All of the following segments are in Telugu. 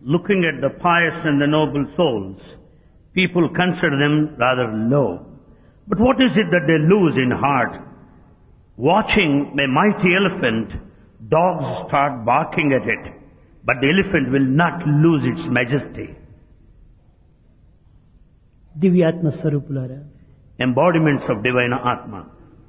Looking at the pious and the noble souls, people consider them rather low. But what is it that they lose in heart? Watching a mighty elephant, dogs start barking at it, but the elephant will not lose its majesty. దివ్యాత్మ స్వరూపులారా, Embodiments of divine Atma.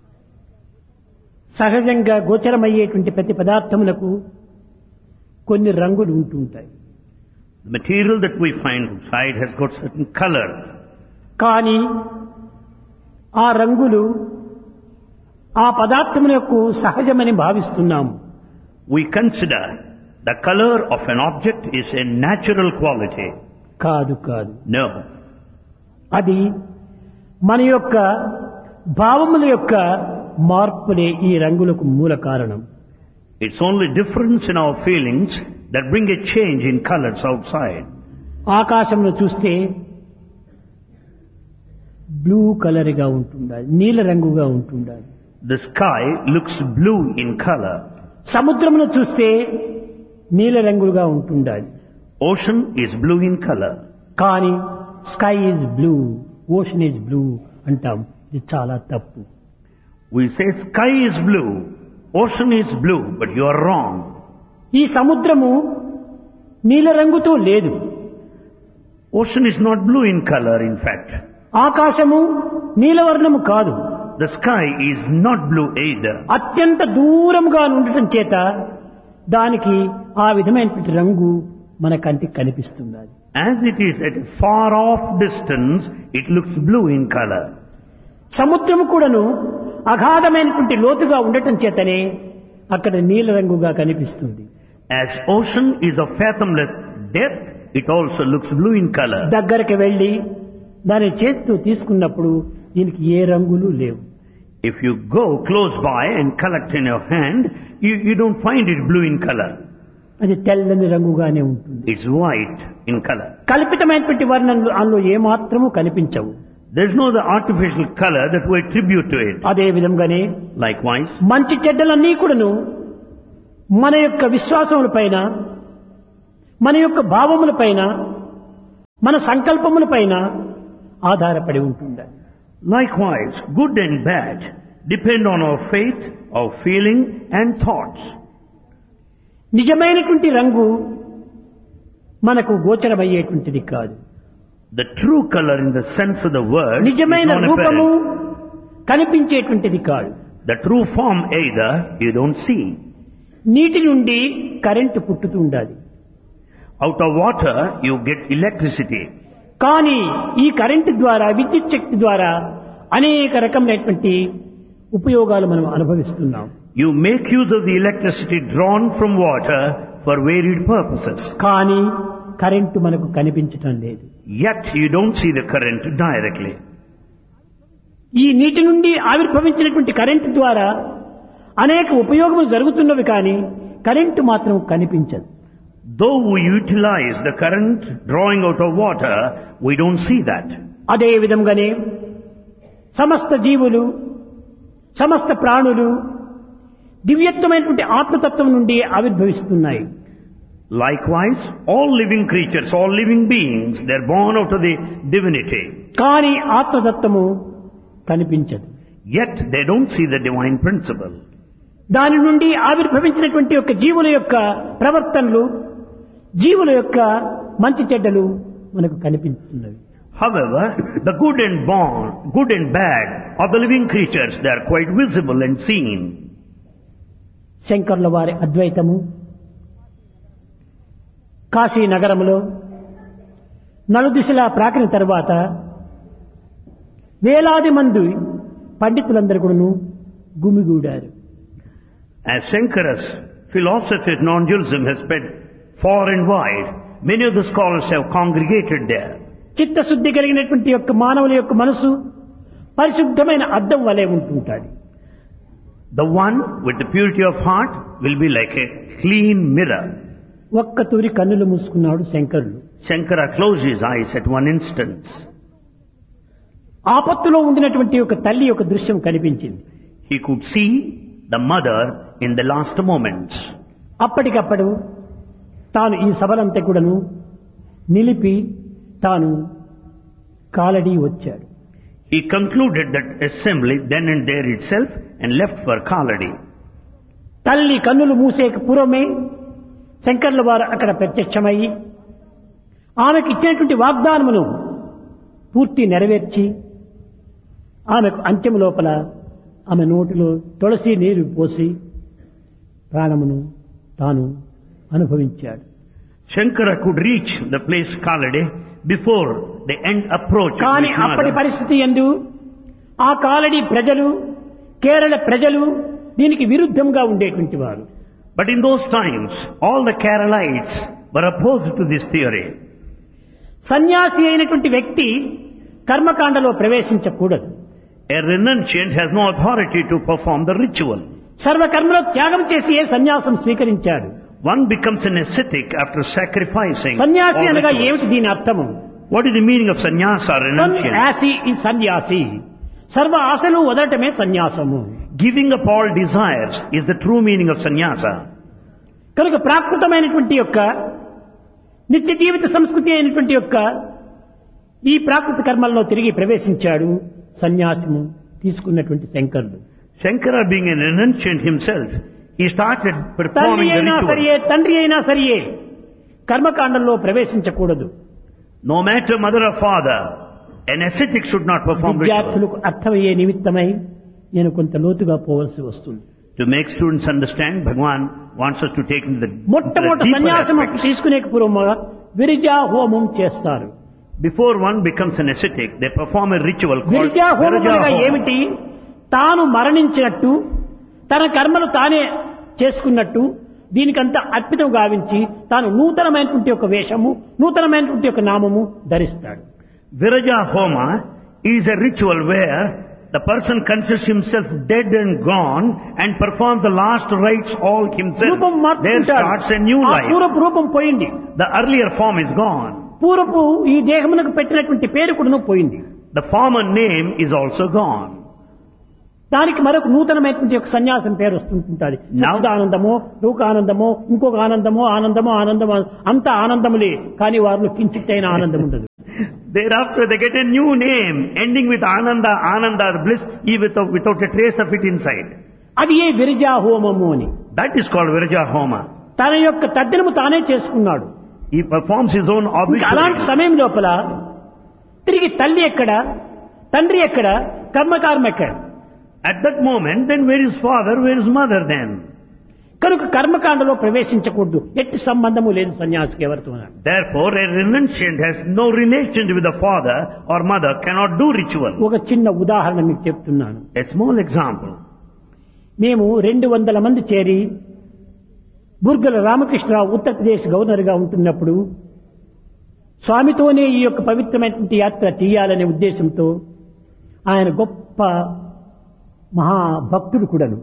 సహజంగా గోచరమయ్యేటువంటి ప్రతి పదార్థములకు కొన్ని రంగులు ఉంటుంటాయి. The material that we find outside has got certain colors. కానీ ఆ రంగులు ఆ పదార్థములకు సహజమని భావిస్తున్నాము. We consider the color of an object is a natural quality. కాదు కాదు, No. అది మన యొక్క భావముల యొక్క మార్పులే ఈ రంగులకు మూల కారణం. It's only difference in our feelings that bring a change in colors outside. ఆకాశంలో చూస్తే బ్లూ కలర్గా ఉంటుండాలి, నీల రంగుగా ఉంటుండాలి. The sky looks blue in color. సముద్రమును చూస్తే నీల రంగులుగా ఉంటుండాలి. Ocean is blue in color. కానీ sky is blue, ocean is blue అంటాం. ఇది చాలా తప్పు. We say sky is blue, ocean is blue, but you are wrong. ఈ సముద్రము నీల రంగుతో లేదు. Ocean is not blue in color, in fact. ఆకాశము నీలవర్ణము కాదు. The sky is not blue either. అత్యంత దూరముగా ఉండటం చేత దానికి ఆ విధమైనటువంటి రంగు మన కంటికి కనిపిస్తుంది. As it is at a far off distance, it looks blue in color. సముద్రము కూడాను అగాధమైనటువంటి లోతుగా ఉండటం చేతనే అక్కడ నీల రంగుగా కనిపిస్తుంది. As ocean is of fathomless depth, it also looks blue in color. దగ్గరికి వెళ్ళి దాని చేస్తూ తీసుకున్నప్పుడు దీనికి ఏ రంగులు లేవు. If you go close by and collect in your hand, you don't find it blue in color. అది తెల్లని రంగుగానే ఉంటుంది. It's white in color. కల్పితమైనటువంటి వర్ణనలు అందులో ఏమాత్రము కనిపించవు. There's no the artificial color that we attribute to it. అదే విధంగానే Likewise, మంచి చెడ్డలన్నీ కూడాను మన యొక్క విశ్వాసముల పైన, మన యొక్క భావముల పైన, మన సంకల్పముల పైన ఆధారపడి ఉంటుంది. likewise, good and bad depend on our faith, our feeling and thoughts. నిజమైనటువంటి రంగు మనకు గోచరమయ్యేటువంటిది కాదు. The true color in the sense of the word is నిజమైన రూపము non-apparent. కనిపించేటువంటిది కాదు. The true form either you don't see. నీటి నుండి కరెంటు పుట్టుతూ ఉండాలి. Out of water you get electricity. కానీ ఈ కరెంటు ద్వారా, విద్యుత్ శక్తి ద్వారా అనేక రకమైనటువంటి ఉపయోగాలు మనం అనుభవిస్తున్నాం. You make use of the electricity drawn from water for varied purposes. కానీ కరెంటు మనకు కనిపించటం లేదు. Yet you don't see the current directly. ఈ నీటి నుండి ఆవిర్భవించినటువంటి కరెంటు ద్వారా అనేక ఉపయోగములు జరుగుతున్నవి, కానీ కరెంటు మాత్రం కనిపించదు. Though we utilize the current drawing out of water, we don't see that. అదే విధంగానే సమస్త జీవులు, సమస్త ప్రాణులు దివ్యత్వమైనటువంటి ఆత్మతత్వం నుండి ఆవిర్భవిస్తున్నాయి. Likewise, all living creatures, all living beings, they're born out of the divinity. కానీ ఆత్మతత్వము కనిపించదు. Yet they don't see the divine principle. దాని నుండి ఆవిర్భవించినటువంటి యొక్క జీవుల యొక్క ప్రవర్తనలు, జీవుల యొక్క మంచి చెడ్డలు మనకు కనిపిస్తున్నవి. However, the good and bad of the living creatures, they are quite visible and seen. శంకరుల వారి అద్వైతము కాశీ నగరములో నలుదిశలా ప్రాకిన తరువాత వేలాది మంది పండితులందరూ కూడాను గుమిగూడారు. As Shankara's philosophy of non-dualism has spread far and wide, many of the scholars have congregated there. చిత్తశుద్ధి కలిగినటువంటి యొక్క మానవుల యొక్క మనసు పరిశుద్ధమైన అద్దం వలె ఉంటుంటాడు. The one with the purity of heart will be like a clean mirror. ఒక్క తూరి కన్నులు మూసుకున్నాడు శంకరులు. Shankara closed his eyes at one instance. ఆపత్తులో ఉండినటువంటి ఒక తల్లి యొక్క దృశ్యం కనిపించింది. He could see the mother in the last moments. అప్పటికప్పుడు తాను ఈ సభలంతా కూడాను నిలిపి తాను కాలడి వచ్చాడు. He concluded that assembly then and there itself and left for Kaladi. తల్లి కన్నులు మూసేక పూర్వమే శంకర్ల వారు అక్కడ ప్రత్యక్షమయ్యి ఆమెకు ఇచ్చినటువంటి వాగ్దానమును పూర్తి నెరవేర్చి ఆమెకు అంత్యం లోపల ఆమె నోటిలో తులసి నీరు పోసి ప్రాణమును తాను అనుభవించాడు. Shankara could reach the place Kaladi before the end approach. కానీ అప్పటి పరిస్థితి యందు ఆ కాలడి ప్రజలు, కేరళ ప్రజలు దీనికి విరుద్ధంగా ఉండేటువంటి వారు. But in those times, all the Keralites were opposed to this theory. సన్యాసి అయినటువంటి వ్యక్తి కర్మకాండలో ప్రవేశించకూడదు. A renunciant has no authority to perform the ritual. సర్వకర్మలో త్యాగం చేసి ఏ సన్యాసం స్వీకరించాడు. One becomes an ascetic after sacrificing. సన్యాసి all అనగా rituals. ఏమిటి దీని అర్థము? What is the meaning of sannyasa, renunciant? సన్యాసి ఈ సన్యాసి సర్వ ఆశలు వదలటమే సన్యాసము. Giving up all desires is the true meaning of sannyasa. కనుక ప్రాకృతమైనటువంటి యొక్క నిత్య జీవిత సంస్కృతి అయినటువంటి యొక్క ఈ ప్రాకృత కర్మల్లో తిరిగి ప్రవేశించాడు సన్యాసము తీసుకున్నటువంటి శంకరుడు. Shankara being a renunciant himself, he started తల్లి performing the అయినా ritual. సరియే, తండ్రి అయినా సరియే కర్మకాండంలో ప్రవేశించకూడదు. No matter mother or father, an ascetic should not perform ritual. విద్యార్థులకు అర్థమయ్యే నిమిత్తమై నేను కొంత లోతుగా పోవలసి వస్తుంది. To make students understand, Bhagwan wants us to take into the మొట్టమొదటి deeper సన్యాసం aspects. తీసుకునే పూర్వముగా విరజా హోమం చేస్తారు. Before one becomes an ascetic, they perform a ritual called Viraja హోమం Viraja అనగా Homa. ఏమిటి? తాను మరణించినట్టు తన కర్మలు తానే చేసుకున్నట్టు దీనికంతా అర్పితం గావించి తాను నూతనమైనటువంటి ఒక వేషము, నూతనమైనటువంటి ఒక నామము ధరిస్తాడు. Viraja Homa is a ritual where the person considers himself dead and gone and performs the last rites all himself. రూపం There మార్చుకుంటాడు. starts a new ఆ life. పూర్వపు రూపం పోయింది. The earlier form is gone. పూర్వపు ఈ దేహమునకు పెట్టినటువంటి పేరు కూడాను పోయింది. The former name is also gone. దానికి మరొక నూతనమైనటువంటి ఒక సన్యాసం పేరు వస్తుంటుంది. సచ్చిదానందమో, లోకానందమో, ఇంకొక ఆనందమో, ఆనందమో అంత ఆనందములే, కానీ వారిలో కించిత్తైన ఆనందం ఉండదు. Thereafter they get a new name ending with Ananda, Ananda or bliss without a trace of it inside. అది ఏ విరజా హోమము అని. That is called Viraja Homa. తన యొక్క తద్దినము తానే చేసుకున్నాడు. He performs his own ఇంకా అలాంటి obituary. సమయం లోపల తిరిగి తల్లి ఎక్కడ, తండ్రి ఎక్కడ, కర్మ ఎక్కడ? At that moment, then where is father, where is mother then? కనుక కర్మకాండలో ప్రవేశించకూడదు. ఎట్టి సంబంధము లేదు సన్యాసికి ఎవరితో. Therefore, a renunciant has no relation with the father or mother, cannot do ritual. ఒక చిన్న ఉదాహరణ మీకు చెప్తున్నాను. A small example. మేము 200 మంది చేరి బుర్గల రామకృష్ణరావు ఉత్తరప్రదేశ్ గవర్నర్గా ఉంటున్నప్పుడు స్వామితోనే ఈ యొక్క పవిత్రమైనటువంటి యాత్ర చేయాలనే ఉద్దేశంతో ఆయన గొప్ప మహాభక్తుడు కూడాను,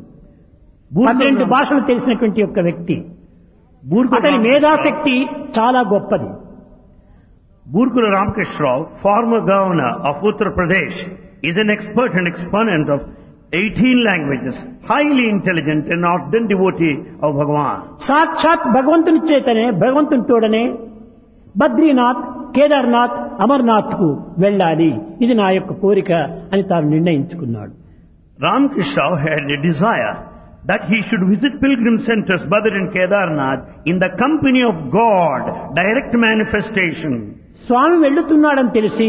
12 భాషలు తెలిసినటువంటి యొక్క వ్యక్తి. అతని మేధాశక్తి చాలా గొప్పది. Burkula Ramkrishna Rao, former governor of Uttar Pradesh, is an expert and exponent of 18 languages, highly intelligent and ardent devotee of Bhagavan. సాక్షాత్ భగవంతుని చేతనే, భగవంతుని తోడనే బద్రీనాథ్, కేదార్నాథ్, అమర్నాథ్ కు వెళ్ళాలి, ఇది నా యొక్క కోరిక అని తాను నిర్ణయించుకున్నాడు. Ramkrishna Rao had a desire that he should visit pilgrim centers Badr and Kedarnath in the company of God, direct manifestation. స్వామి వెళ్తున్నాడని తెలిసి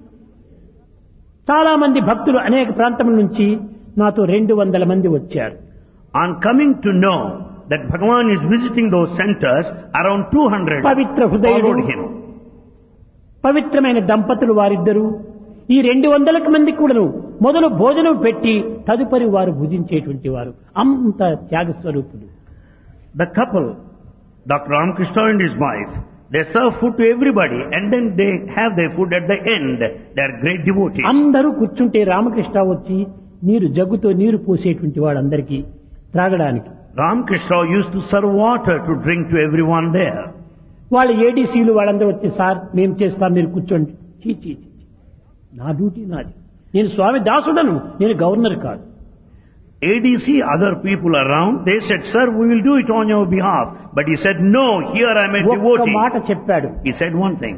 చాలా మంది భక్తులు అనేక ప్రాంతముల నుంచి నాతో 200 మంది వచ్చారు. On coming to know that Bhagavan is visiting those centers, around 200 Pavitra హృదయుడు, followed him. పవిత్రమైన దంపతులు వారిద్దరూ ఈ 200 మంది కూడాను మొదలు భోజనం పెట్టి తదుపరి వారు భుజించేటువంటి వారు, అంత త్యాగ స్వరూపులు. The couple, Dr. Ramkrishna and his wife, they serve food to everybody and then they have their food at the end. They are great devotees. అందరూ కూర్చుంటే రామకృష్ణ వచ్చి జగ్గుతో నీరు పోసేటువంటి వాడందరికీ త్రాగడానికి. Ramkrishna used to serve water to drink to everyone there. వాళ్ళ ఏడీసీలు వాళ్ళందరూ వచ్చి, సార్ మేము చేస్తాం, మీరు కూర్చోండి. నా డ్యూటీ నాది, నేను స్వామి దాసుడను, నేను గవర్నర్ కాదు. ADC, other people around, they said, sir, we will do it on your behalf. But he said, no, here I am a ఒక్క మాట devotee. చెప్పాడు. He said one thing.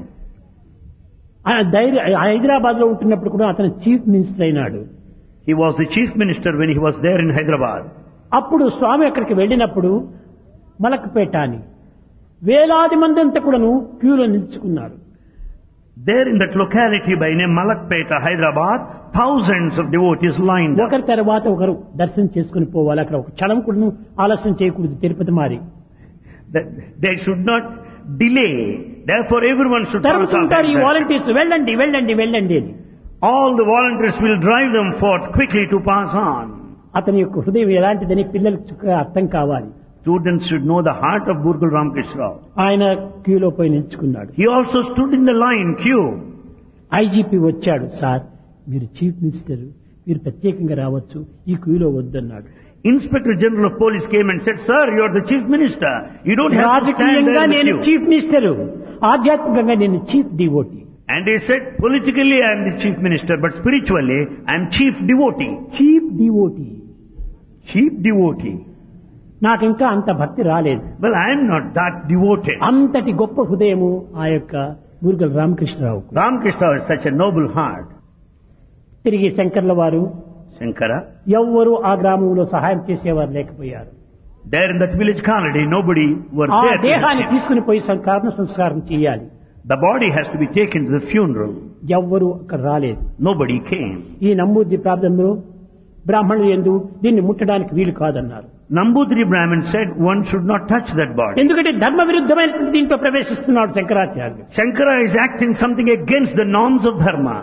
Hyderabad లో ఉంటున్నప్పుడు కూడా అతను చీఫ్ మినిస్టర్ అయినాడు. He was the chief minister when he was there in Hyderabad. అప్పుడు స్వామి అక్కడికి వెళ్ళినప్పుడు మలక్పేట అని వేలాది మంది అంతా కూడాను క్యూలో నిల్చుకున్నారు. There in that locality by name Malakpeta, Hyderabad, thousands of devotees lined up. ఒకరి తర్వాత ఒకరు దర్శనం చేసుకుని పోవాలి. అక్కడ ఒక క్షణం కూడా ఆలస్యం చేయకూడదు. తిరుపతి మారి They should not delay. Therefore everyone should pass తరుగుతుంటారు ఈ on. వాలంటీర్స్, వెళ్ళండి వెళ్ళండి వెళ్ళండి అని. All the volunteers will drive them forth quickly to pass on. అతని యొక్క హృదయం ఎలాంటిదని పిల్లలకు చక్కగా అర్థం కావాలి. Students should know the heart of Burgal Ramakrishna Rao. ఆయన క్యూలో పోయి నిల్చుకున్నాడు. He also stood in the line queue. IGP వచ్చాడు. సార్, మీరు చీఫ్ మినిస్టర్, మీరు ప్రత్యేకంగా రావచ్చు, ఈ క్యూలో వద్దన్నాడు. Inspector General of Police came and said, sir, you are the chief minister. You don't have to stand రాజకీయంగా there in నేను the queue. చీఫ్ మినిస్టర్, ఆధ్యాత్మికంగా నేను chief devotee. And he said, politically I am the chief minister, but spiritually I am chief devotee. Chief devotee. Chief devotee. నాకు ఇంకా అంత భక్తి రాలేదు. Well, I am not that devoted. అంతటి గొప్ప హృదయము ఆ యొక్క బూర్గల్ Ramakrishna Rao. Ramakrishna has such a noble heart. తిరిగి శంకర్ల వారు Shankara, ఎవ్వరూ ఆ గ్రామంలో సహాయం చేసేవారు లేకపోయారు. there in that village colony, nobody were ఆ there. to దేహాన్ని help him. తీసుకుని పోయి కర్మ సంస్కారం చేయాలి. The body has to be taken to the funeral. ఎవ్వరూ అక్కడ రాలేదు. Nobody came. ఈ నమ్మూద్రి ప్రాంతంలో బ్రాహ్మణులు ఎందు దీన్ని ముట్టడానికి వీలు కాదన్నారు. Nambudri Brahmin said one should not touch that body. ఎందుకంటే ధర్మ విరుద్ధమైనటువంటి దీంట్లో ప్రవేశిస్తున్నాడు శంకరాచార్యులు. Shankara is acting something against the norms of dharma.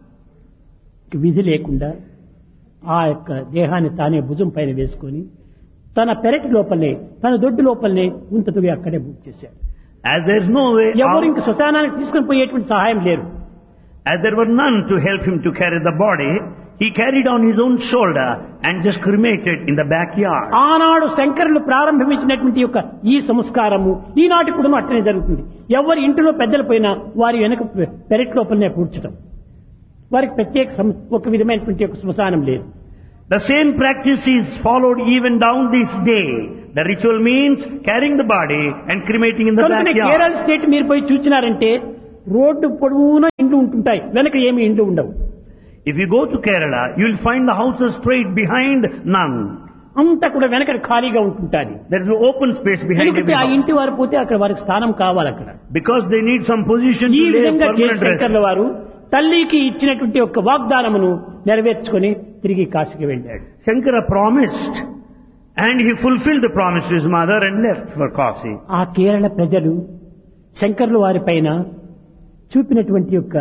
విధి లేకుండా ఆ యొక్క దేహాన్ని తానే భుజం పైన వేసుకొని తన పెరటి లోపలనే, తన దొడ్డు లోపలనే ఉంతతువి అక్కడే బుక్ చేశాడు. As there is no way ఎవరు out, ఇంక శ్మశానానికి తీసుకుని పోయేటువంటి సహాయం లేరు. as there were none to help him to carry the body, he carried on his own shoulder and just cremated in the backyard. ఆనాడు శంకరులు ప్రారంభించినటువంటి యొక్క ఈ సంస్కారము ఈనాటి కూడా అట్టనే జరుగుతుంది. ఎవరి ఇంటిలో పెద్దలు పోయినా వారి వెనక పెరటి లోపలనే పూడ్చడం. వారికి ప్రత్యేక ఒక విధమైనటువంటి ఒక శ్మశానం లేదు. The same practice is followed even down this day. The ritual means carrying the body and cremating in the కనుకనే backyard. కేరళ స్టేట్ మీరు పోయి చూచినారంటే రోడ్డు పొడవునా ఇండ్లు ఉంటుంటాయి, వెనక ఏమి ఇండ్లు ఉండవు. If you go to Kerala, you will find the houses straight behind none. అంతా కూడా వెనక ఖాళీగా ఉంటుంటాది. There is an open space behind every ఎందుకంటే ఆ house. ఇంటి వారు పోతే అక్కడ వారికి స్థానం కావాలి. అక్కడ Because they need some position ఈ to lay a విధంగా permanent rest. శంకర్ల వారు తల్లికి ఇచ్చినటువంటి ఒక వాగ్దానమును నెరవేర్చుకొని తిరిగి కాశీకి వెళ్ళాడు. Shankara promised and he fulfilled the promise to his mother and left for Kashi. ఆ కేరళ ప్రజలు శంకర్ల వారి పైన చూపినటువంటి యొక్క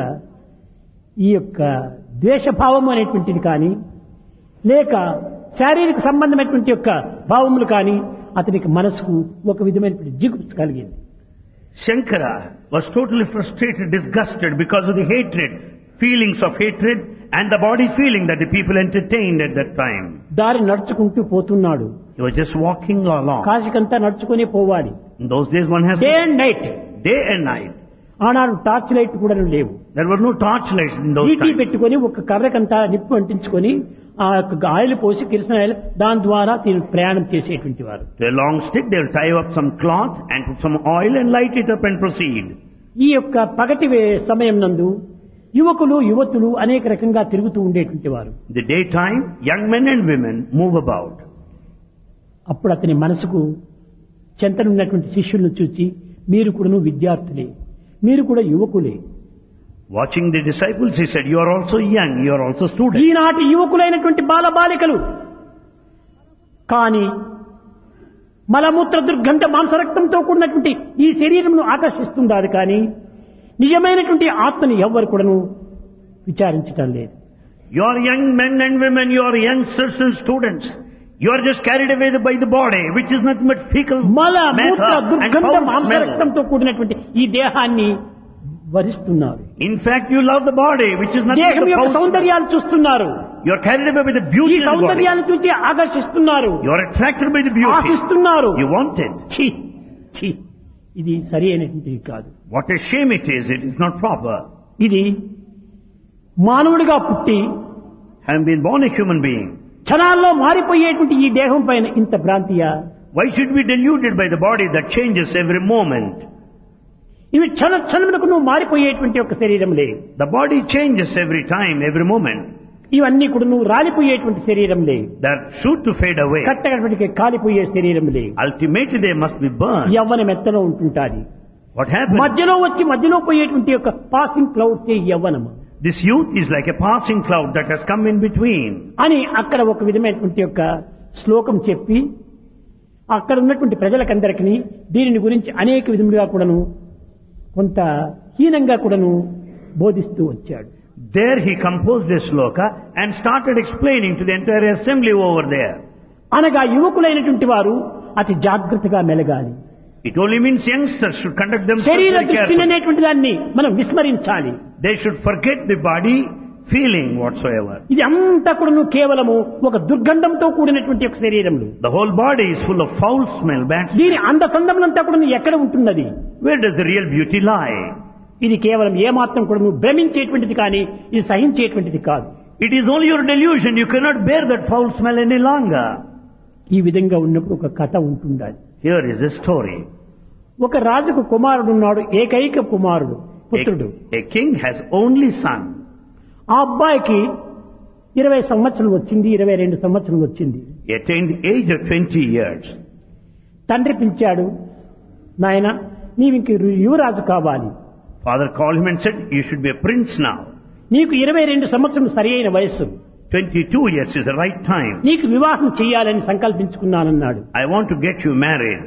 ఈ యొక్క ద్వేషభావం అనేటువంటిది కానీ లేక శారీరక సంబంధమైనటువంటి యొక్క భావములు కానీ అతనికి మనసుకు ఒక విధమైనటువంటి జిగుప్స కలిగింది. Shankara was totally frustrated, disgusted because of the hatred, feelings of hatred and the body feeling that the people entertained at that time. దారి నడుచుకుంటూ పోతున్నాడు. He was just walking along. కాశీకంతా నడుచుకుని పోవాలి. In those days one has day and night. day and night. ఆనాడు టార్చ్ లైట్ కూడా లేవు. There were no torchlights in those ET times. పెట్టుకొని ఒక కర్రకంతా నిప్పు అంటించుకొని ఆ ఆయిల్ పోసి కిరసన ఆయిల్ దాని ద్వారా ప్రయాణం చేసేటువంటి వారు. To a long stick they will tie up some cloth and put some oil and light it up and proceed. ఈ యొక్క పగటి సమయం నందు యువకులు యువతులు అనేక రకంగా తిరుగుతూ ఉండేటువంటి వారు. The daytime young men and women move about. అప్పుడు అతని మనసుకు చెంతనున్నటువంటి శిష్యులను చూచి మీరు కూడాను విద్యార్థులే, మీరు కూడా యువకులే. Watching the disciples, he said, you are also young, you are also students. ఈనాటి యువకులైనటువంటి బాలబాలికలు కానీ మలమూత్ర దుర్గంధ మాంసరక్తంతో కూడినటువంటి ఈ శరీరమును ఆకర్షిస్తుండాలి కానీ నిజమైనటువంటి ఆత్మని ఎవ్వరు కూడాను విచారించటం లేదు. You are young men and women, you are youngsters and students. You are just carried away by the body, which is nothing but fecal మలమూత్ర matter and దుర్గంధ foul smell. మాంసరక్తంతో కూడినటువంటి ఈ దేహాన్ని వరిస్తున్నారు. In fact, you love the body, which is nothing దేహం but యొక్క foul smell. సౌందర్యాన్ని చూస్తున్నారు. You are carried away by the ఈ beauty of the body. సౌందర్యాన్ని చూసి ఆకర్షిస్తున్నారు, You are attracted by the beauty. ఆశిస్తున్నారు. You want it. ఛీ ఛీ, ఇది సరి అయినటువంటిది కాదు. What a shame it is not proper. ఇది మానవుడిగా పుట్టి Having been born a human being, క్షణాల్లో మారిపోయేటువంటి ఈ దేహం పైన ఇంత భ్రాంతియా? Why should we be deluded by the body that changes every moment? ఇవి క్షణములకు నువ్వు మారిపోయేటువంటి ఒక శరీరంలే. The body changes every time, every moment. ఇవన్నీ కూడా నువ్వు రాలిపోయేటువంటి శరీరంలే. They are sure to fade away. కట్టగడపటికి కాలిపోయే శరీరంలే. Ultimately they must be burned. Yavvanam ఎత్తలో ఉంటుంటాది. What happens? మధ్యలో పోయేటువంటి యొక్క passing clouds యవ్వనము. This youth is like a passing cloud that has come in between. అని అక్కడ ఒక విధమైనటువంటి యొక్క శ్లోకం చెప్పి అక్కడ ఉన్నటువంటి ప్రజలకందరికీ దీనిని గురించి అనేక విధములుగా కూడాను కొంత హీనంగా కూడాను బోధిస్తూ వచ్చాడు. There he composed a sloka and started explaining to the entire assembly over there. అనగా యువకులైనటువంటి వారు అతి జాగ్రత్తగా మెలగాలి. It only means youngsters should conduct themselves శరీర very దృష్టి carefully. అనేటువంటి దాన్ని మనం విస్మరించాలి. They should forget the body feeling whatsoever. ఇది అంతా కూడా కేవలము ఒక దుర్గంధంతో కూడినటువంటి ఒక శరీరములు. The whole body is full of foul smell, bad smell. దీని అందసందములంతా కూడా ఎక్కడ ఉంటున్నది? Where does the real beauty lie? ఇది కేవలం ఏమాత్రం కూడా భ్రమించేటువంటిది కానీ ఇది సహించేటువంటిది కాదు. It is only your delusion. You cannot bear that foul smell any longer. ఈ విధంగా ఉన్నప్పుడు ఒక కథ ఉంటుండాలి. Here is a story. ఒక రాజుకు కుమారుడు ఉన్నాడు, ఏకైక కుమారుడు, పుత్రుడు. A king has only son. ఆ అబ్బాయికి 20 సంవత్సరాలు వచ్చింది, 22 సంవత్సరాలు వచ్చింది. He attained the age of 20 years. తండ్రి పిలిచాడు, నాయన నీవు ఇంక యువరాజు కావాలి. Father called him and said, you should be a prince now. నీకు 22 సంవత్సరాలు సరి అయిన వయస్సు. 22 years is the right time. నీకు వివాహం చేయాలని సంకల్పించుకున్నానన్నాడు. I want to get you married.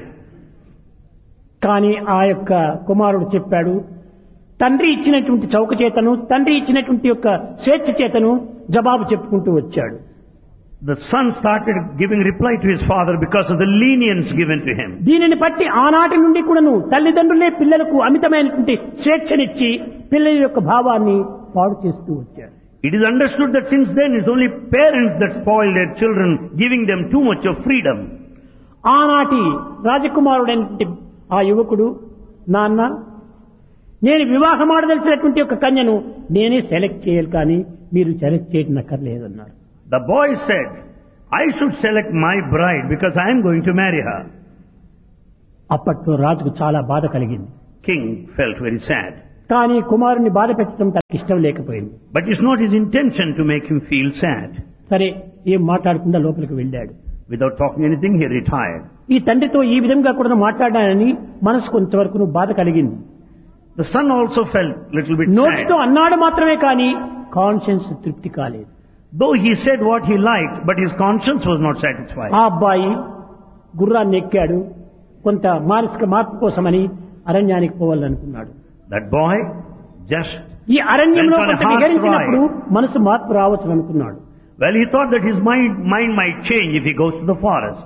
కానీ ఆ యొక్క కుమారుడు చెప్పాడు, తండ్రి ఇచ్చినటువంటి చౌక చేతను, తండ్రి ఇచ్చినటువంటి యొక్క స్వేచ్ఛ చేతను జవాబు చెప్పుకుంటూ వచ్చాడు. The son started giving reply to his father because of the lenience given to him. దీనిని బట్టి ఆనాటి నుండి కూడాను తల్లిదండ్రులే పిల్లలకు అమితమైనటువంటి స్వేచ్ఛనిచ్చి పిల్లల యొక్క భావాన్ని పాడు చేస్తూ వచ్చారు. It is understood that since then it's only parents that spoil their children, giving them too much of freedom. ఆనాటి రాజకుమారుడైనటువంటి ఆ యువకుడు, నాన్న నేను వివాహం ఆడదలిచినటువంటి ఒక కన్యను నేనే సెలెక్ట్ చేయాలి కానీ మీరు సెలెక్ట్ చేయడం అక్కర్లేదన్నారు. The boy said, I should select my bride because I am going to marry her. అప్పట్లో రాజుకు చాలా బాధ కలిగింది. King felt very sad. కానీ కుమారుని బాధ పెట్టడం తనకి ఇష్టం లేకపోయింది. But it's not his intention to make him feel sad. సరే ఏం మాట్లాడకుండా లోపలికి వెళ్ళాడు. Without talking anything, he retired. ఈ తండ్రితో ఈ విధంగా కూడా మాట్లాడానని మనసు కొంతవరకు బాధ కలిగింది. The son also felt little bit sad. నోటితో అన్నాడు మాత్రమే కానీ కాన్షియన్స్ తృప్తి కాలేదు. Though he said what he liked, but his conscience was not satisfied. ఆ అబ్బాయి గుర్రాన్ని ఎక్కాడు, కొంత మానసిక మార్పు కోసమని అరణ్యానికి పోవాలనుకున్నాడు. That boy just ఈ అరణ్యంలో went on a కొంత horse విహరించినప్పుడు ride. మనసు మార్పు రావచ్చు అనుకున్నాడు. Well, he thought that his mind might change if he goes to the forest.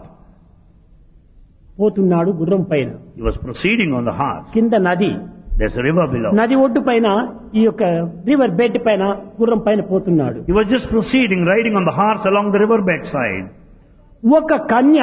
పోతున్నాడు గుర్రం పైన. He was proceeding on the horse. కింద నది, There's a river below. నది ఒడ్డు పైన ఈ యొక్క రివర్ బెడ్ పైన గుర్రం పైన పోతున్నాడు. He was just proceeding, riding on the horse along the river bed side. ఒక కన్య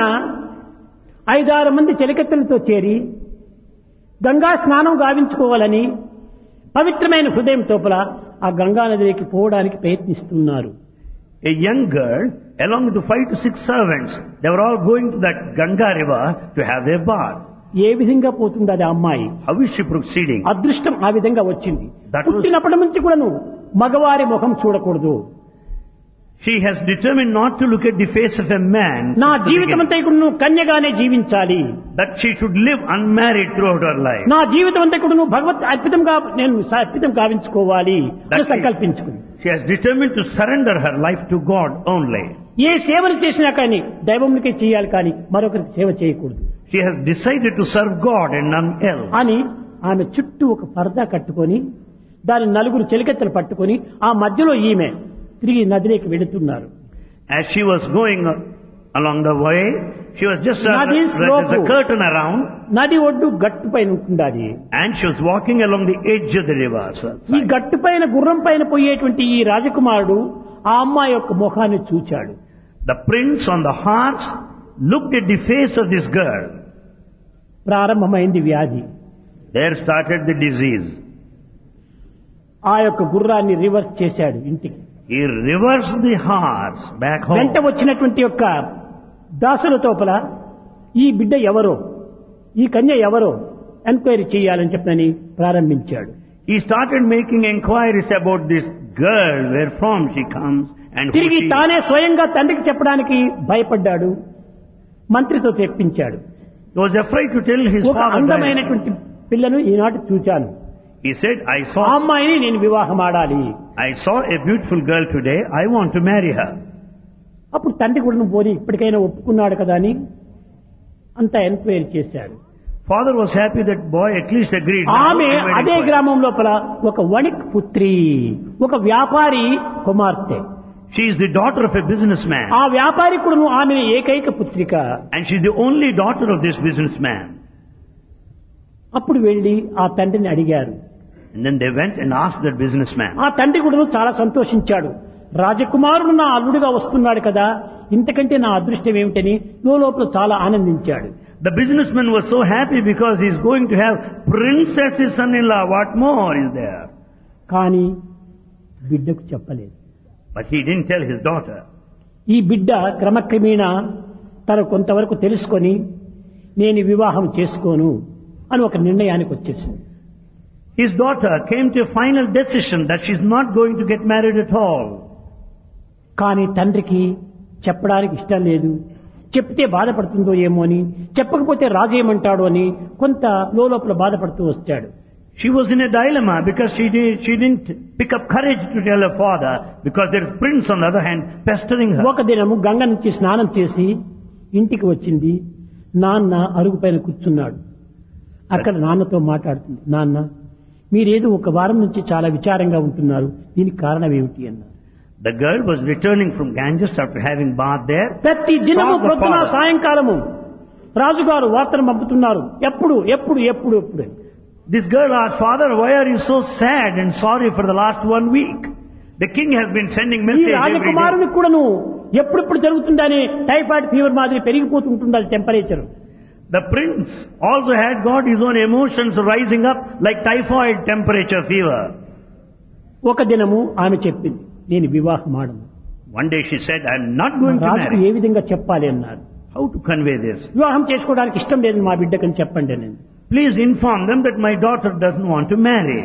5-6 మంది చెలికత్తెలతో చేరి గంగా స్నానం గావించుకోవాలని పవిత్రమైన హృదయం తోపల ఆ గంగా నదికి పోవడానికి ప్రయత్నిస్తున్నారు. A young girl, along with 5 to 6 servants, they were all going to that Ganga river to have their bath. ఏ విధంగా పోతుంది అది అమ్మాయి? How is she proceeding? అదృష్టం ఆ విధంగా వచ్చింది. That was- పుట్టినప్పటి నుంచి కూడాను మగవారి ముఖం చూడకూడదు. She has determined not to look at the face of a man. నా since the జీవితం beginning. అంతా కూడా నువ్వు కన్యగానే జీవించాలి. That she should live unmarried throughout her life. నా జీవితం అంతా కూడా నువ్వు భగవత్ అర్పితంగా నేను అర్పితం గావించుకోవాలి అని సంకల్పించుకుంది. She has determined to surrender her life to God only. ఏ సేవలు చేసినా కానీ దైవమునికే చేయాలి కానీ మరొకరికి సేవ చేయకూడదు She has decided to serve God and none else. అని ఆమె చుట్టూ ఒక పరదా కట్టుకొని దాని 4 చెలికత్తెలు పట్టుకొని ఆ మధ్యలో ఈమె తిరిగి నదిలోకి వెళుతున్నారు. As she was going along the way, she was just Nadi there's slope. a curtain around, నది ఒడ్డు గట్టు పైన ఉంటుంది. and she was walking along the edge of the river. ఈ గట్టు పైన గుర్రం పైన పోయేటువంటి ఈ రాజకుమారుడు ఆ అమ్మాయి యొక్క ముఖాన్ని చూచాడు. The prince on the horse looked at the face of this girl. ప్రారంభమైంది వ్యాధి. There started the disease. ఆ యొక్క గుర్రాన్ని రివర్స్ చేశాడు ఇంటికి. He reversed the horse back home. వెంట వచ్చినటువంటి యొక్క దాసుల తోపల ఈ బిడ్డ ఎవరో, ఈ కన్య ఎవరో ఎంక్వైరీ చేయాలని చెప్పని ప్రారంభించాడు. He started making enquiries about this girl, where from she comes and who తిరిగి she is. తానే స్వయంగా తండ్రికి చెప్పడానికి భయపడ్డాడు. మంత్రితో తెప్పించాడు. He was afraid to tell his ఒక father. అందమైనటువంటి పిల్లను ఈనాటి చూచాను, He said, ఆ I saw అమ్మాయిని నేను వివాహం ఆడాలి. a beautiful girl today. I want to marry her. అప్పుడు తండ్రి కూడా పోని ఇప్పటికైనా ఒప్పుకున్నాడు కదా అని అంతా ఎంక్వైరీ చేశాడు. Father was happy that boy at least agreed. ఆమె అదే గ్రామం లోపల ఒక వణిక్ పుత్రి, ఒక వ్యాపారి కుమార్తె. She is the daughter of a businessman. ఆ వ్యాపారి కూడా ఆమె ఏకైక పుత్రిక. And she is the only daughter of this businessman. అప్పుడు వెళ్లి ఆ తండ్రిని అడిగారు. And then they went and asked that businessman. ఆ తండ్రి కూడా చాలా సంతోషించాడు. రాజకుమారుడు నా అల్లుడిగా వస్తున్నాడు కదా, ఇంతకంటే నా అదృష్టం ఏమిటని లోపల చాలా ఆనందించాడు. The businessman was so happy because he is going to have princess as son-in-law. What more is there? కానీ బిడ్డకు చెప్పలేదు. But he didn't tell his daughter. ఈ బిడ్డ క్రమక్రమేణా తను కొంతవరకు తెలుసుకొని నేను వివాహం చేసుకోను అని ఒక నిర్ణయానికి వచ్చేసింది. His daughter came to a final decision that she is not going to get married at all. కానీ తండ్రికి చెప్పడానికి ఇష్టం లేదు. చెప్తే బాధపడుతుందో ఏమో అని, చెప్పకపోతే రాజు ఏమంటాడు అని కొంత లోపల బాధపడుతూ వచ్చాడు. She was in a dilemma because she didn't pick up courage to tell her father because there is prince on the other hand pestering her. ఒక దినము గంగ నుంచి స్నానం చేసి ఇంటికి వచ్చింది. నాన్న అరుగు పైన కూర్చున్నాడు. అక్కడ నాన్నతో మాట్లాడుతుంది. నాన్న, మీరేదో ఒక వారం నుంచి చాలా విచారంగా ఉంటున్నారు, దీనికి కారణం ఏమిటి అన్నారు. The girl was returning from Ganges after having bathed there. ప్రతి దినము Saw the ప్రొద్దున father. సాయంకాలము రాజుగారు వార్తను పంపుతున్నారు. ఎప్పుడు ఎప్పుడు ఎప్పుడు ఎప్పుడు This girl asked, Father, why are you so sad and sorry for the last 1 week? The king has been sending ఈ message every day. రాజకుమారుని కూడాను ఎప్పుడెప్పుడు జరుగుతుందని టైఫాయిడ్ ఫీవర్ మాదిరి పెరిగిపోతుంటుంది temperature. The prince also had got his own emotions rising up like typhoid temperature fever. ఒక దినము ఆమె చెప్పింది, నేను వివాహం ఆడను. One day she said, I'm not going to రాజుకు marry. ఏ విధంగా చెప్పాలి అన్నారు. How to convey this? వివాహం చేసుకోవడానికి ఇష్టం లేదు మా బిడ్డకని చెప్పండి నేను. Please inform them that my daughter doesn't want to marry.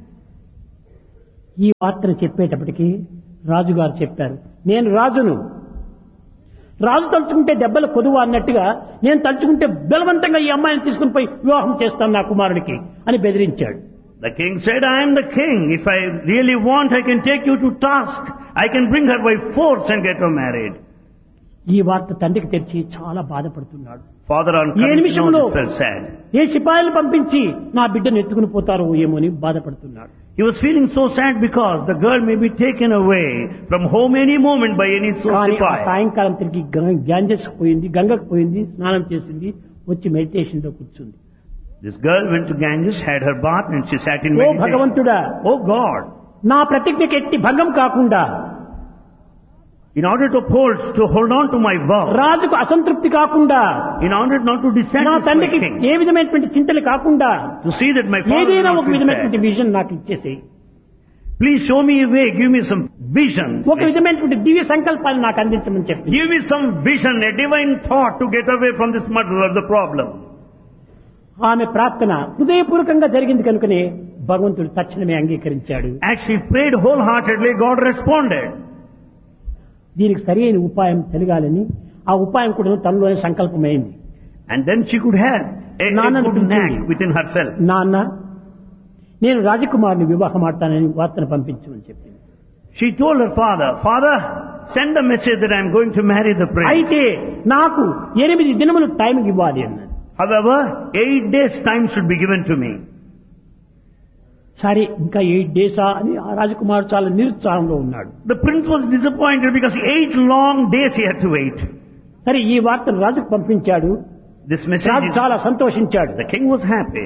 ఈ వార్తను చెప్పేటప్పటికి రాజుగారు చెప్పారు, నేను రాజును. రాజు తలుచుకుంటే దెబ్బలు కొదువ అన్నట్టుగా నేను తలుచుకుంటే బలవంతంగా ఈ అమ్మాయిని తీసుకుని పోయి వివాహం చేస్తాను నా కుమారుడికి అని బెదిరించాడు. The king said, I am the king. If I really want, I can take you to task. I can bring her by force and get her married. ఈ వార్త తండ్రికి తెచ్చి చాలా బాధపడుతున్నాడు. Father on A coming to know నిమిషంలో this felt sad. ఏ సిపాయిలు పంపించి నా బిడ్డను ఎత్తుకుని పోతారో ఏమో అని బాధపడుతున్నాడు. He was feeling so sad because the girl may be taken away from home any moment by any కానీ ఆ sipai. సాయంకాలం తిరిగి గ్యాంజెస్ పోయింది, గంగకు పోయింది, స్నానం చేసింది, వచ్చి మెడిటేషన్ లో కూర్చుంది. This girl went to Ganges, had her bath and she sat in oh meditation. భగవంతుడా, Oh God, నా ప్రతిజ్ఞకి ఎట్టి భంగం కాకుండా, in order to hold on to my vow, రాజుకు అసంతృప్తి కాకుండా, in order not to నా dissatisfy తండ్రికి king, ఏ విధమైనటువంటి చింతలు కాకుండా to see that my father will ఏదైనా not ఒక feel విధమైనటువంటి sad. విజన్ నాకు ఇచ్చేసి, Please show me a way, give me some vision. ఒక విధమైనటువంటి దివ్య సంకల్పాన్ని నాకు అందించమని చెప్పి Give me some vision, a divine thought to get away from this muddle of the problem. ఆమె ప్రార్థన హృదయపూర్వకంగా జరిగింది కనుకనే భగవంతుడు తక్షణమే అంగీకరించాడు. As she prayed wholeheartedly, God responded. దీనికి సరి అయిన ఉపాయం తెలియాలని ఆ ఉపాయం కూడా తనలోనే సంకల్పమైంది. And then she could have a నాన్నను good పిలిచింది. knack within herself. నాన్న, నేను రాజకుమారుని వివాహం ఆడతానని వార్తను పంపించమని చెప్పింది. She told her father, Father, send a message that I am going to marry the prince. అయితే నాకు 8 దినములు టైం ఇవ్వాలి అన్నాడు. However, 8 days time should be given to me. సరే, ఇంకా 8 డేసా అని ఆ రాజకుమారుడు చాలా నిరుత్సాహంలో ఉన్నాడు. The prince was disappointed because 8 long days he had to wait. సరే, ఈ వార్తను రాజుకు పంపించాడు. This message రాజు is, చాలా సంతోషించాడు. the king was happy.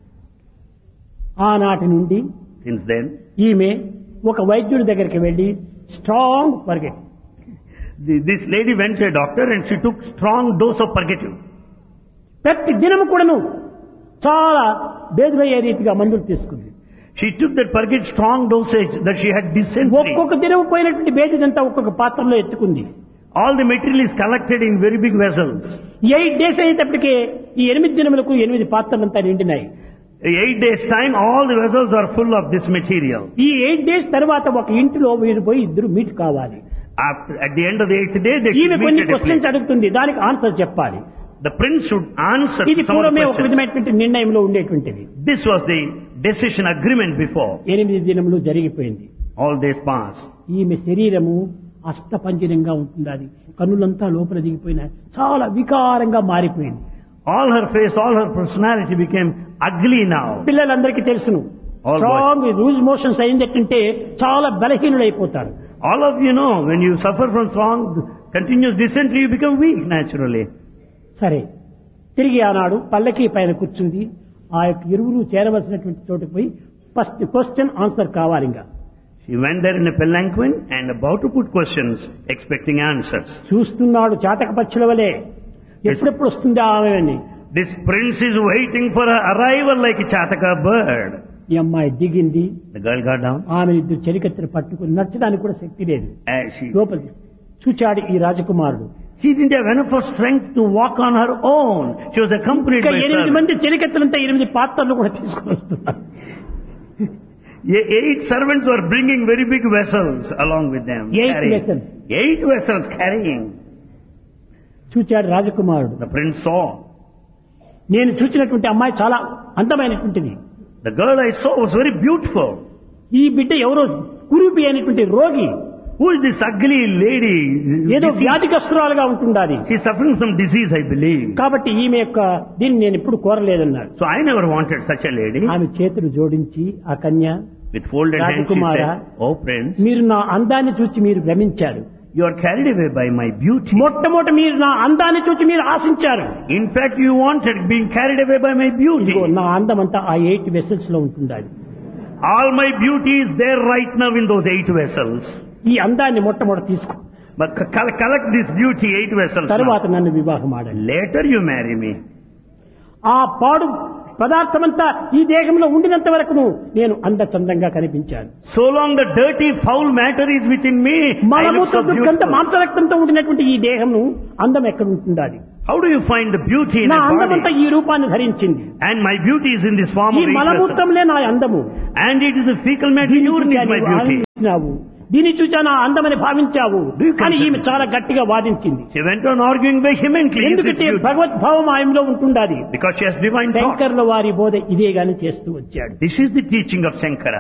ఆనాటి నుండి Since then, ఈమె ఒక వైద్యుడి దగ్గరికి వెళ్లి strong forget, this lady went to a doctor and she took strong dose of purgative. ప్రతి దినము కూడాను చాలా బేదురయ్యే రీతిగా మందులు తీసుకుంది. She took that purgate strong dosage that she had dysentery. ఒక్కొక్క దినం పోయినటువంటి బేదిదంతా ఒక్కొక్క పాత్రలో ఎత్తుకుంది. All the material is collected in very big vessels. 8 days అయ్యేటప్పటికే ఈ 8 దినములకు 8 పాత్రలంతా నిండినాయి. 8 days time, all the vessels are full of this material. ఈ 8 డేస్ తర్వాత ఒక ఇంటిలో మీరు పోయి ఇద్దరు మీట్ కావాలి. At the end of the 8th day, they ఈమె should కొన్ని meet at a questions place. అడుగుతుంది, దానికి ఆన్సర్ చెప్పాలి. The prince should answer ఇది some of the పూర్వమే ఒక questions. విధమైనటువంటి నిర్ణయంలో ఉండేటువంటిది. This was the decision agreement before. 8 దినములు జరిగిపోయింది. All days passed. ఈమె శరీరము అష్టపంజరంగా ఉంటుంది. కన్నులంతా లోపల దిగిపోయినాయి. చాలా వికారంగా మారిపోయింది. All her face, all her personality became ugly now. పిల్లలందరికీ తెలుసును, All స్ట్రాంగ్ లూజ్ మోషన్స్ అయిందంటే చాలా బలహీనులైపోతారు. All of you know, when you suffer from strong, continuous dysentery, you become weak naturally. సరే, తిరిగి ఆనాడు పల్లకి పైన కూర్చుంది. ఆ యొక్క ఇరువురు చేరవలసినటువంటి చోటుకు పోయి ఫస్ట్ క్వశ్చన్ ఆన్సర్ కావాలి. ఇంకా She went there in a palanquin and about to put questions, expecting answers. చూస్తున్నాడు చాతక పక్షుల వలె, ఎప్పుడెప్పుడు వస్తుందా ఆమె అని. This prince is waiting for her arrival like a chataka bird. ఈ అమ్మాయి దిగింది. The girl got down. ఆమె ఇద్దరు చెలికత్తెలు పట్టుకుని నచ్చడానికి కూడా శక్తి లేదు. As she లోపలికి చూచాడు ఈ రాజకుమారుడు. She didn't have enough of strength to walk on her own. She was accompanied ఇంకా by 8 servants. మంది చెలికత్తెలంతా 8 పాత్రలు కూడా తీసుకుని వస్తున్నారు. 8 servants were bringing very big vessels along with them. 8 carrying. vessels. 8 vessels carrying. చూచాడు రాజకుమారుడు. The prince saw. నేను చూసినటువంటి అమ్మాయి చాలా అందమైనటువంటిది. The girl I saw was very beautiful. ఈ బిడ్డ ఎవరో కురూపి అయినటువంటి రోగి, Who is this ugly lady? ఏదో Disease. వ్యాధిగ్రస్తురాలుగా ఉంటుండాలి. She's suffering from disease, I believe. కాబట్టి ఈమె యొక్క దీన్ని నేను ఎప్పుడు కోరలేదన్నాడు. So I never wanted such a lady. ఆమె చేతులు జోడించి ఆ కన్య, With folded hands she Rajakumara, said, "Oh prince, మీరు నా అందాన్ని చూచి మీరు భ్రమించారు. you are carried away by my beauty. మొట్టమొదట మీరు నా అందాన్ని చూచి మీరు ఆశించారు. In fact, you wanted being carried away by my beauty. ఇదిగో నా అందం అంతా ఆ 8 వెసల్స్ లో ఉంటుండాలి. All my beauty is there right now in those 8 vessels. ఈ అందాన్ని మొట్టమొదట తీసుకో, But collect this beauty, 8 vessels. తరువాత Now. నన్ను వివాహం ఆడండి. Later you marry me. ఆ పాడు పదార్థమంతా ఈ దేహంలో ఉండినంత వరకు నేను అందచందంగా కనిపించాను. So long the dirty, foul matter is within me, I look so మలమూత్ర దుర్గంధ beautiful. మాంసరక్తంతో ఉండినటువంటి ఈ దేహము అందం ఎక్కడ ఉంటుండాలి? How do you find the beauty in నా a అందమంతా body? ఈ రూపాన్ని ధరించింది. And my beauty is in this form ఈ of 8 vessels. మలమూత్రంలే నా అందము. And it is the fecal matter urine is my beauty. ఆనందించినావు, దీన్ని చూచా నా అందమని భావించావు Do you అని ఈమె consider- చాలా గట్టిగా వాదించింది. She went on arguing vehemently. Is this ఎందుకంటే beauty? భగవద్భావం ఆమెలో ఉంటుండాలి. Because she has divine thought. శంకర్ల వారి బోధ ఇదే గాని చేస్తూ వచ్చాడు. This is the teaching of Shankara.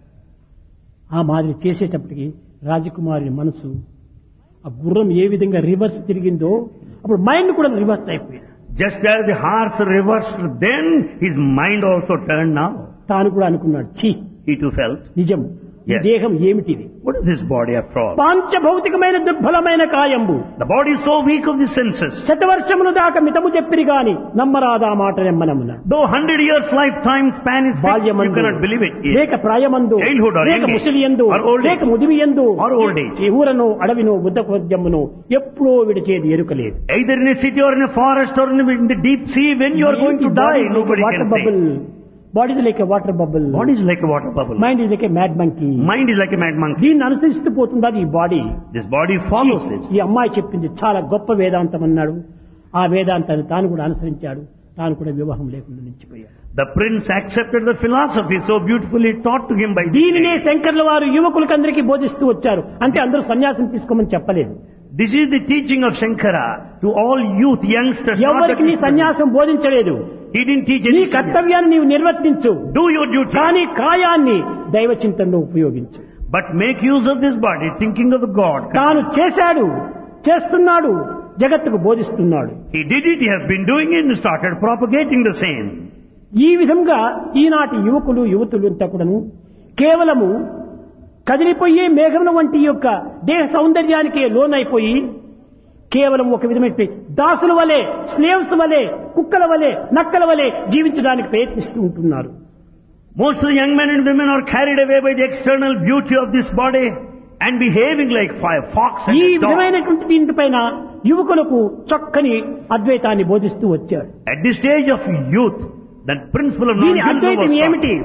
ఆ మాదిరి చేసేటప్పటికి రాజకుమారి మనసు, ఆ గుర్రం ఏ విధంగా రివర్స్ తిరిగిందో అప్పుడు మైండ్ కూడా రివర్స్ అయిపోయింది. Just as the horse reversed then, his mind also turned now. తాను కూడా అనుకున్నాడు, ఛీ, He too felt, నిజం, ఈ Yes. దేహం ఏమిటిది? what is this body after all? పాంచభౌతికమైన దుర్బలమైన కాయంబు, The body is so weak of the senses. శతవర్షములు దాకా మితము చెప్పిరి గాని నమ్మరాదా మాట నెమ్మనమున. Though 100 years lifetime span is fixed, you బాల్యమందు cannot believe it. Yes. లేక ప్రాయమందు Childhood or లేక young age, ముసలియందు or old age, లేక ముదివియందు or old age. ఈ ఊరను అడవిను బుద్ధకొద్యమును ఎప్పుడో విడిచేది ఎరుకలేదు. Either in a city or in a forest or in the deep sea, when you are going to die, nobody can say. Body is like water bubble, Body is like a water bubble. Mind is like mad monkey. Mind is like a mad monkey. దీన్ని అనుసరిస్తూ పోతుంది ఈ body. This body follows this. ఈ అమ్మాయి చెప్పింది చాలా గొప్ప వేదాంతం అన్నాడు. ఆ వేదాంతాన్ని తాను కూడా అనుసరించాడు. తాను కూడా వివాహం లేకుండా నిలిచిపోయాడు. The prince accepted the philosophy so beautifully taught to him by the దీనినే శంకర్ల వారు యువకులకందరికీ బోధిస్తూ వచ్చారు. అంటే అందరూ సన్యాసం తీసుకోమని చెప్పలేదు. This is the teaching of Shankara to all youth, youngsters. not ఎవరికి నీ that- సన్యాసం బోధించలేదు. He didn't teach నీ any subject. కర్తవ్యాన్ని నీవు నిర్వర్తించు, Do your duty. కానీ కాయాన్ని దైవ చింతనలో ఉపయోగించు. But make use of this body, thinking of the God. తాను చేశాడు, చేస్తున్నాడు, జగత్తుకు బోధిస్తున్నాడు. He did it, he has been doing it and started propagating the same. ఈ విధంగా ఈనాటి యువకులు యువతులు అంతా కూడాను కేవలము కదిలిపోయే మేఘముల వంటి యొక్క దేహ సౌందర్యానికే లోనైపోయి కేవలం ఒక విధమైన దాసుల వలె, స్లేవ్స్ వలె, కుక్కల వలె, నక్కల వలె జీవించడానికి ప్రయత్నిస్తూ ఉంటున్నారు. Most of the young men and women are carried away by the external beauty of this body and behaving like fox and ఈ a dog. విధమైనటువంటి దీనిపైన యువకులకు చక్కని అద్వైతాన్ని బోధిస్తూ వచ్చాడు. At this stage of youth, that principle of దీని non-dualism అద్వైతం was ఏమిటి? taught.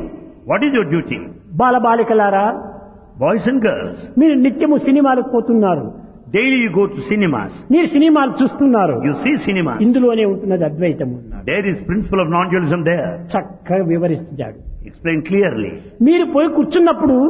What is your duty? బాలబాలికలారా, Boys and girls, మీరు నిత్యము సినిమాలకు పోతున్నారు, daily you go to cinemas. మీరు సినిమాలు చూస్తున్నారు. You see cinema. ఇందులోనే ఉంటున్నది అద్వైతం అన్నాడు. There is principle of non-dualism there. చక్కగా వివరిస్తాడు. Explain clearly. మీరు పోయి కూర్చున్నప్పుడు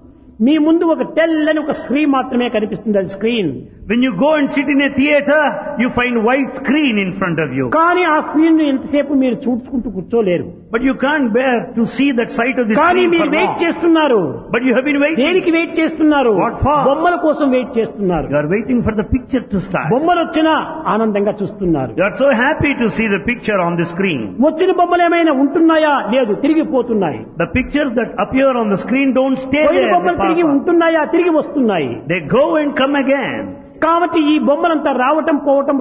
మీ ముందు ఒక తెల్లని ఒక స్క్రీన్ మాత్రమే కనిపిస్తుంది, అది screen. When you go and sit in a theater, you find white screen in front of you. కానీ ఆ స్క్రీన్ ఎంతసేపు మీరు చూసుకుంటూ కూర్చోలేరు. But you can't bear to see that sight of the కానీ screen మీరు for వెయిట్ long. చేస్తున్నారు. But you have been waiting. దేనికి వెయిట్ చేస్తున్నారు? What for? బొమ్మల కోసం వెయిట్ చేస్తున్నారు. You are waiting for the picture to start. బొమ్మలు వచ్చినా ఆనందంగా చూస్తున్నారు. You are so happy to see the picture on the screen. వచ్చిన బొమ్మలు ఏమైనా ఉంటున్నాయా? లేదు, తిరిగిపోతున్నాయి. The pictures that appear on the screen don't stay పోయిన there. బొమ్మలు They pass తిరిగి on. ఉంటున్నాయా? తిరిగి వస్తున్నాయి. They go and come again. కాబట్టి ఈ బొమ్మలంతా రావటం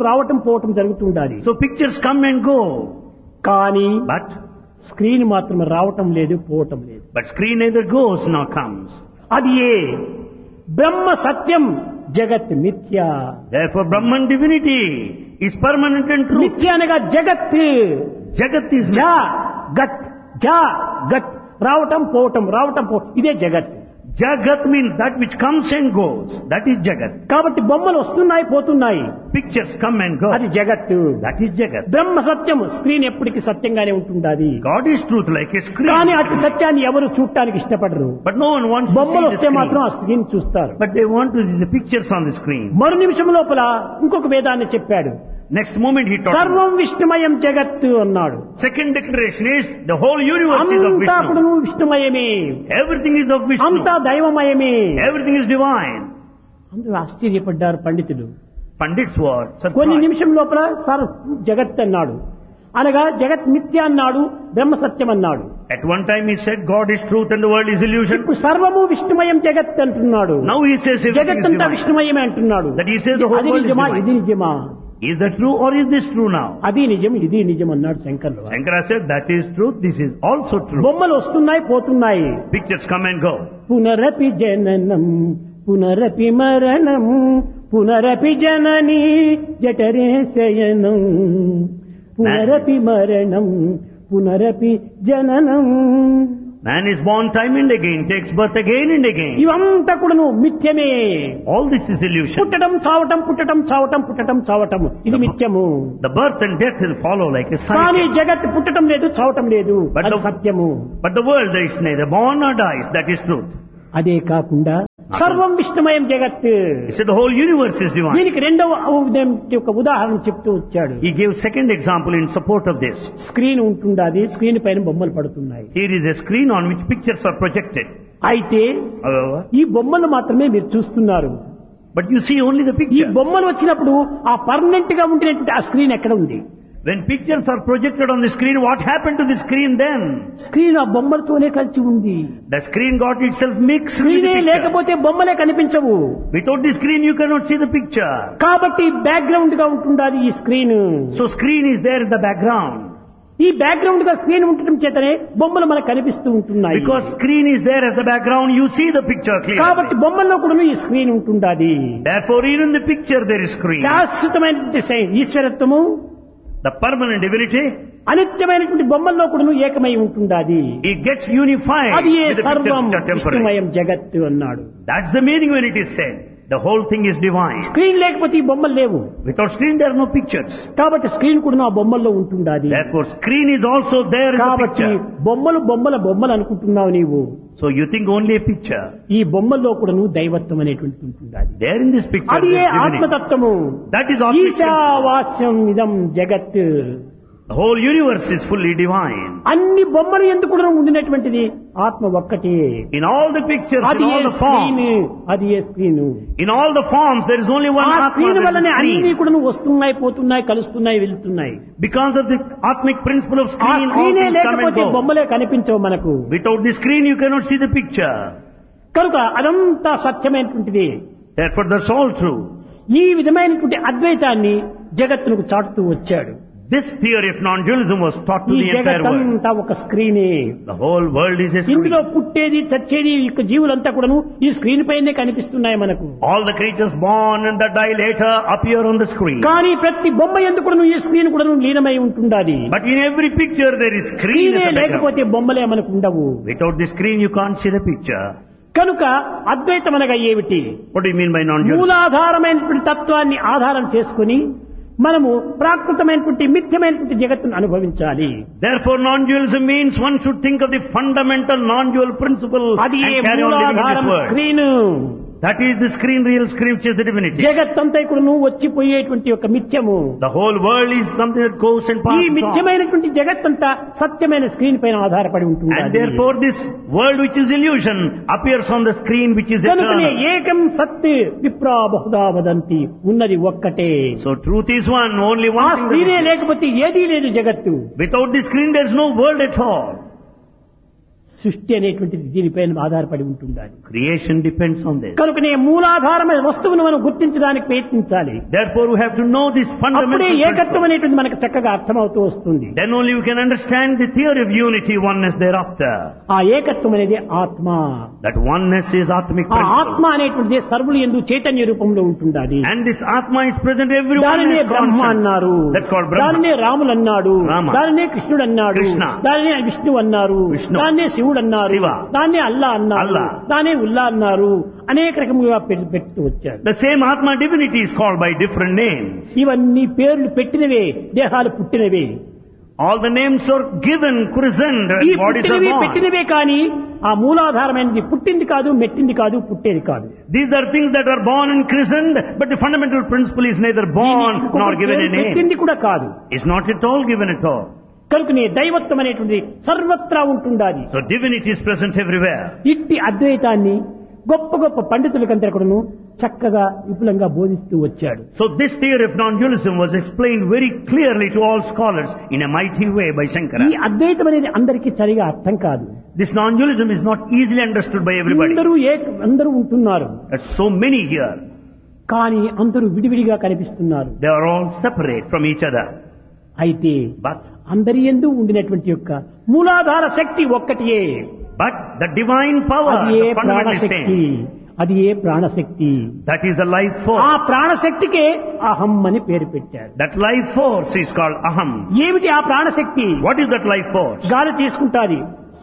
పోవటం జరుగుతుండాలి. So pictures come and go. కానీ But స్క్రీన్ మాత్రం రావటం లేదు, పోవటం లేదు. screen neither goes nor comes. అది ఏ బ్రహ్మ సత్యం, జగత్ మిథ్య. Therefore Brahman divinity is permanent and true. మిథ్య అనగా జగత్. Jagat is జా గత్, జా గత్, రావటం పోవటం ఇదే జగత్. Jagat means that which comes and goes. That is Jagat. కాబట్టి బొమ్మలు వస్తున్నాయి పోతున్నాయి, Pictures come and go. అది జగత్. That is Jagat. Brahma Satyam, screen ఎప్పటికీ సత్యంగానే ఉంటుండాలి. God is truth like a screen. కానీ అతి సత్యాన్ని ఎవరు చూడటానికి ఇష్టపడరు. But no one wants to బొమ్మలు see the వస్తే మాత్రం screen. ఆ స్క్రీన్ చూస్తారు. But they want to see the pictures on the screen. మరు నిమిషం లోపల ఇంకొక వేదాన్ని చెప్పాడు. Next moment he taught. సర్వం విష్ణుమయం జగత్ అన్నాడు. Second declaration is the whole universe is of అంతా Vishnu. కూడా విష్ణుమయమే, Everything is of Vishnu. అంతా దైవమయమే. Everything is divine. అందరూ ఆశ్చర్యపడ్డారు పండితులు. Pandits were కొన్ని surprised. నిమిషం లోపల జగత్ అన్నాడు, అనగా జగత్ మిథ్య అన్నాడు, బ్రహ్మ సత్యం అన్నాడు. At one time he said God is truth and the world is illusion. ఇప్పుడు సర్వము విష్ణుమయం జగత్ అంటున్నాడు. Now he says everything జగత్ is అంతా divine. విష్ణుమయమే అంటున్నాడు. That he says the whole అది world is నిజమా, divine. ఇది నిజమా? Is that true or is this true now? అది నిజం, ఇది నిజం అన్నాడు శంకర్లు. Shankara said that is truth, this is also true. బొమ్మలు వస్తున్నాయి పోతున్నాయి. Pictures come and go. పునరపి జననం పునరపి మరణం పునరపి జనని జఠరే శయనం పునరపి మరణం పునరపి జననం. Man is born time and again, takes birth again and again. ఇవంతా కూడాను మిథ్యమే. All this is illusion. పుట్టడం చావటం, పుట్టడం చావటం, పుట్టడం చావటం, ఇది మిథ్యము. The birth and death will follow like a కానీ cycle. జగత్ పుట్టడం లేదు, చావటం లేదు, But అది the- సత్యము. But the world is neither born nor dies, that is truth. అదే కాకుండా సర్వం విష్ణుమయం జగత్. He said the whole universe is divine. దీనికి రెండవ ఒక ఉదాహరణ చెప్తూ వచ్చాడు. He gave second example in support of this. Screen ఉంటుండాది, screen పైన బొమ్మలు పడుతున్నాయి. Here is a screen on which pictures are projected. అయితే However, ఈ బొమ్మలు మాత్రమే మీరు చూస్తున్నారు. but you see only the ఈ picture. బొమ్మలు వచ్చినప్పుడు ఆ పర్మనెంట్ గా ఉండేటువంటి ఆ స్క్రీన్ ఎక్కడ ఉంది? When pictures are projected on the screen, what happened to the screen then? Screen ఆ బొమ్మలతోనే కలిసి ఉంది. The screen got itself mixed with స్క్రీనే the picture. లేకపోతే బొమ్మలే కనిపించవు. Without the screen, you cannot see the picture. కాబట్టి బ్యాక్గ్రౌండ్ గా ఉంటుండాలి ఈ screen. So screen is there in the background. ఈ బ్యాక్గ్రౌండ్ గా స్క్రీన్ ఉండటం చేతనే బొమ్మలు మనకు కనిపిస్తూ ఉంటున్నాయి. Because screen is there as the background, you see the picture కాబట్టి clearly. బొమ్మల్లో కూడా ఈ స్క్రీన్ ఉంటుండాలి. Therefore, even in the picture there is screen. శాశ్వతమైనటువంటి ఈశ్వరత్వము, The permanent divinity, అనిత్యమైనటువంటి బొమ్మల్లో కూడా ఏకమై ఉంటుండాది. it gets unified అది ఏ with the pictures సర్వం which are temporary. విష్ణుమయం జగత్తు అన్నాడు. That's the meaning when it is said. The whole thing is divine. Screen లేకపోతే ఈ బొమ్మలు లేవు. Without screen, there are no pictures. కాబట్టి స్క్రీన్ కూడా ఆ బొమ్మల్లో ఉంటుండాది. Therefore, screen is also there in the కాబట్టి picture. బొమ్మలు అనుకుంటున్నావు నీవు. So you think only a picture. ఈ బొమ్మల్లో కూడా దైవత్వం అనేటువంటిది ఉంటుండాది. There in this picture, అది there A is divinity. ఆత్మతత్వము. That is all. ఈశావాస్యం ఇదం జగత్. The whole universe is fully divine. అన్ని బొమ్మలు ఎందుకు కూడా ఉండినటువంటిది ఆత్మ ఒక్కటే. In all the pictures, అది in A all the screen, forms, అది ఏ screen. in all the forms, there is only one ఆ Atma, స్క్రీన్ there is వల్లనే a అన్ని screen. కూడా వస్తున్నాయి, పోతున్నాయి, కలుస్తున్నాయి, వెళ్తున్నాయి. Because of the Atmic principle of ఆ screen, all స్క్రీనే things come and లేకపోతే go. బొమ్మలే కనిపించవు మనకు. Without the screen, you cannot see the picture. కనుక అదంతా సత్యమైనటువంటిది. Therefore, that's all true. ఈ విధమైనటువంటి అద్వైతాన్ని జగత్తునకు చాటుతూ వచ్చాడు. This theory of non-dualism was taught to ఈ the entire world. జగత్తంతా ఒక స్క్రీనే. The whole world is a screen. ఇందులో పుట్టేది చచ్చేది ఈ యొక్క జీవులంతా కూడాను ఈ స్క్రీన్ పైనే కనిపిస్తున్నాయి మనకు. All the creatures born and that die later appear on the screen. కానీ ప్రతి బొమ్మ ఎందుకు కూడాను ఈ స్క్రీన్ కూడాను లీనమై ఉంటుండాలి. But in every picture there is screen స్క్రీనే as a background. లేకపోతే బొమ్మలే మనకు ఉండవు. Without the screen you can't see the picture. కనుక అద్వైతం అనగా ఏమిటి? What do you mean by non-dualism? మూలాధారమైనటువంటి తత్వాన్ని ఆధారం చేసుకుని మనము ప్రాకృతమైనటువంటి మిథ్యమైనటువంటి జగత్తును అనుభవించాలి. Therefore non-dualism means one should think of the fundamental non-dual principle అది and carry on living in this మూలాధారం world. Screen. That is the screen, real screen, which is the divinity. జగత్తంతా కూడా నువ్వు వచ్చిపోయేటువంటి ఒక మిథ్యము. The whole world is something that goes and ఈ passes on. మిథ్యమైనటువంటి జగత్తంతా సత్యమైన స్క్రీన్ పైన ఆధారపడి ఉంటుంది. And therefore this world which is illusion appears on the screen which is కనుకనే eternal. ఏకం సత్ విప్రా బహుదా వదంతి, ఉన్నది ఒక్కటే. So truth is one, only ఆ one thing. స్క్రీనే that is. లేకపోతే ఏదీ లేదు జగత్తు. Without the screen there is no world at all. సృష్టి అనేటువంటిది దీనిపైన ఆధారపడి ఉంటుండాలి. Creation depends on this. కనుకనే మూలాధారమైన వస్తువును మనం గుర్తించడానికి ప్రయత్నించాలి. Therefore we have to know this అప్పుడే fundamental ఏకత్వం principle. అనేటువంటి మనకు చక్కగా అర్థమవుతూ వస్తుంది. Then only you can understand the theory of unity, oneness thereafter. ఆ ఏకత్వం అనేది ఆత్మ. That oneness is Atmic ఆ principle. ఆత్మ అనేటువంటిది సర్వులు యందు చైతన్య రూపంలో ఉంటుండాలి. And this Atma is present everywhere. దానినే బ్రహ్మ అన్నారు, That's called Brahma. దానినే రాములు అన్నాడు, Rama. దానినే కృష్ణుడు అన్నాడు, Krishna. దానినే విష్ణు అన్నారు, Vishnu. దాన్నే శివుడు అన్నారు, Shiva. దాన్నే అల్లా అన్నారు, Allah. దాన్నే ఉల్లా అన్నారు, అనేక రకములుగా పెడుతూ వచ్చారు. The same Atma divinity is called by different names. ఇవన్నీ పేర్లు పెట్టినవే, దేహాలు పుట్టినవే. All the names are given, christened, ఈ and bodies are పుట్టినవి born. పెట్టినవే కానీ ఆ మూలాధారమైనది పుట్టింది కాదు, మెట్టింది కాదు, పుట్టేది కాదు. These are things that are born and christened, but the fundamental principle is neither born దీనికి nor ఇంకొక given పేరు a name. పెట్టింది కూడా కాదు. It's not at all given at all. కనుకనే దైవత్వం అనేటువంటి సర్వత్రా ఉంటుండాలి. So divinity is present everywhere. ఇట్టి అద్వైతాన్ని గొప్ప గొప్ప పండితులకంతా కూడాను చక్కగా విపులంగా బోధిస్తూ వచ్చాడు. So this theory of non-dualism was explained very clearly to all scholars in a mighty way by ఈ Shankara. అద్వైతం అనేది అందరికీ సరిగా అర్థం కాదు. This non-dualism is not easily understood by everybody. అందరూ ఉంటున్నారు, There's so many here. కానీ అందరూ విడివిడిగా కనిపిస్తున్నారు. They are all separate from each other. అయితే But అందరి యందు ఉండినటువంటి యొక్క మూలాధార శక్తి ఒక్కటియే. the divine power, అది ఏ the fundamental is ప్రాణశక్తి, same. అది ఏ ప్రాణశక్తి. That is the life ఆ force. ప్రాణశక్తికే అహం అని పేరు పెట్టారు. That life force is called aham. ఏమిటి ఆ ప్రాణశక్తి? What is that life force? గాలి తీసుకుంటాది,